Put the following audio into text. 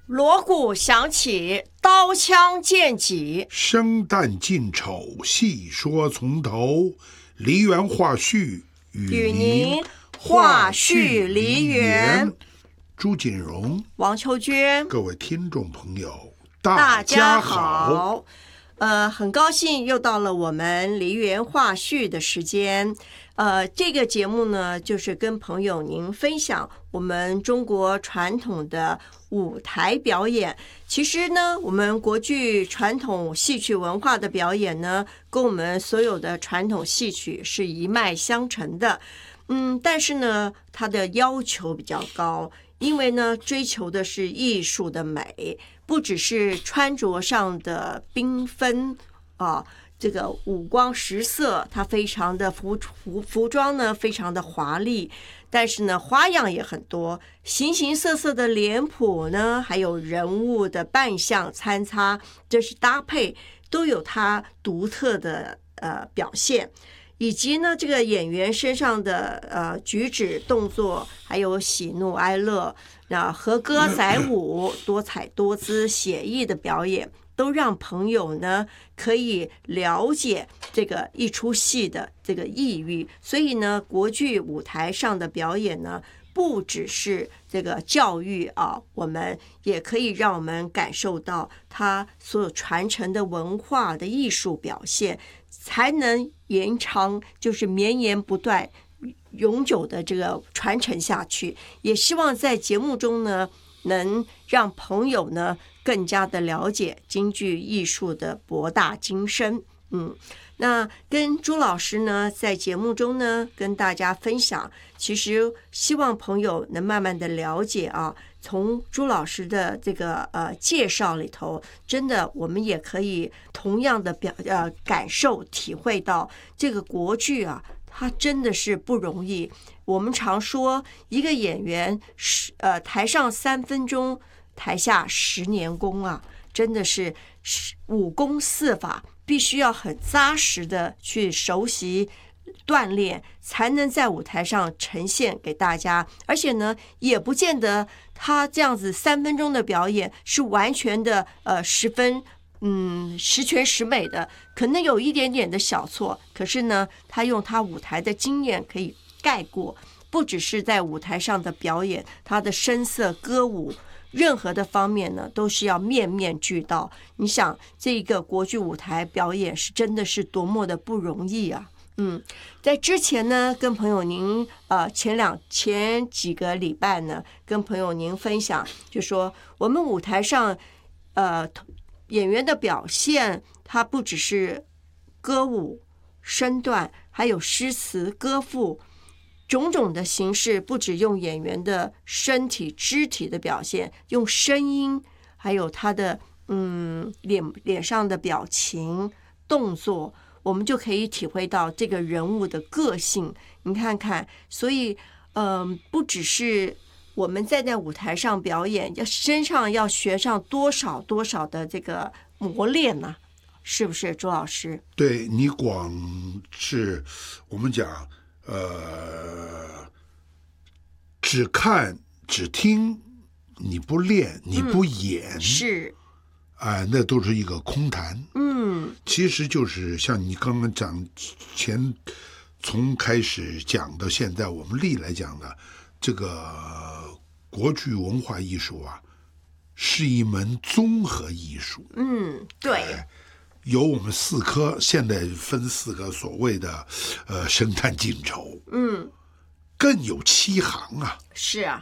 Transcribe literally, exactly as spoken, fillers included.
锣鼓响起，刀枪剑戟， 生旦净丑，细说从头。梨园话序与您话序梨园。 朱锦荣、 王秋娟， 各位听众朋友， 大家好。 好。呃，很高兴又到了我们梨园话序的时间。呃，这个节目呢，就是跟朋友您分享我们中国传统的舞台表演。其实呢，我们国剧传统戏曲文化的表演呢，跟我们所有的传统戏曲是一脉相承的。嗯，但是呢，它的要求比较高，因为呢，追求的是艺术的美，不只是穿着上的缤纷啊，这个五光十色，它非常的服服服装呢，非常的华丽，但是呢，花样也很多，形形色色的脸谱呢，还有人物的扮相参差，这是搭配都有它独特的呃表现。以及呢，这个演员身上的呃举止动作，还有喜怒哀乐，那和歌载舞，多彩多姿、写意的表演，都让朋友呢可以了解这个一出戏的这个意蕴。所以呢，国剧舞台上的表演呢，不只是这个教育啊，我们也可以让我们感受到它所有传承的文化的艺术表现，才能延长，就是绵延不断、永久的这个传承下去。也希望在节目中呢，能让朋友呢更加的了解京剧艺术的博大精深。嗯，那跟朱老师呢，在节目中呢，跟大家分享，其实希望朋友能慢慢的了解啊。从朱老师的这个呃介绍里头，真的我们也可以同样的表呃感受体会到这个国剧啊，它真的是不容易。我们常说一个演员是呃台上三分钟，台下十年功啊，真的是武功四法必须要很扎实的去熟悉锻炼，才能在舞台上呈现给大家。而且呢，也不见得他这样子三分钟的表演是完全的呃十分嗯十全十美的，可能有一点点的小错。可是呢，他用他舞台的经验可以盖过，不只是在舞台上的表演，他的声色歌舞，任何的方面呢，都是要面面俱到。你想，这个国剧舞台表演是真的是多么的不容易啊！嗯，在之前呢，跟朋友您呃前两前几个礼拜呢，跟朋友您分享，就说我们舞台上呃演员的表现，它不只是歌舞、身段，还有诗词歌赋。种种的形式，不只用演员的身体肢体的表现，用声音，还有他的嗯脸脸上的表情动作，我们就可以体会到这个人物的个性。你看看，所以嗯、呃，不只是我们在那舞台上表演，要身上要学上多少多少的这个磨练呢、啊？是不是，周老师？ 对，你光是我们讲。呃，只看只听，你不练，你不演， 嗯、是， 啊、呃，那都是一个空谈。 嗯， 其实就是像你刚刚讲前，从开始讲到现在，我们历来讲的这个国剧文化艺术啊，是一门综合艺术。 嗯，对。呃有我们四科，现在分四个所谓的，呃，生旦净丑， 嗯， 更有七行啊。 是啊，